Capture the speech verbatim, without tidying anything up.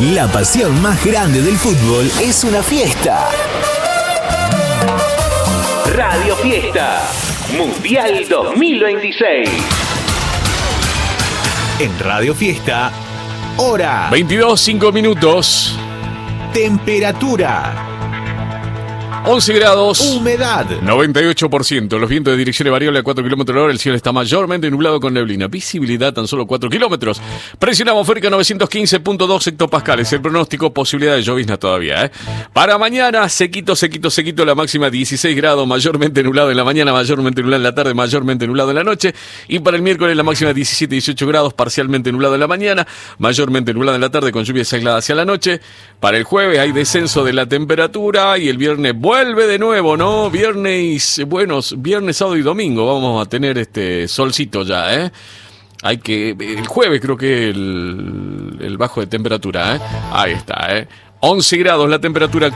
La pasión más grande del fútbol es una fiesta. Radio Fiesta Mundial dos mil veintiséis. En Radio Fiesta, hora veintidós, cinco minutos. Temperatura once grados. Humedad noventa y ocho por ciento. Los vientos de dirección variable a cuatro kilómetros por hora. El cielo está mayormente nublado con neblina. Visibilidad tan solo cuatro kilómetros. Presión atmosférica novecientos quince punto dos hectopascales. El pronóstico, posibilidad de llovizna todavía, ¿eh? Para mañana, sequito, sequito, sequito. La máxima dieciséis grados. Mayormente nublado en la mañana, mayormente nublado en la tarde, mayormente nublado en la noche. Y para el miércoles, la máxima diecisiete, dieciocho grados. Parcialmente nublado en la mañana, mayormente nublado en la tarde, con lluvias aisladas hacia la noche. Para el jueves hay descenso de la temperatura. Y el viernes vuelve de nuevo, ¿no? Viernes, buenos, viernes, sábado y domingo vamos a tener este solcito ya, ¿eh? Hay que, el jueves creo que el, el bajo de temperatura, ¿eh? Ahí está, ¿eh? once grados la temperatura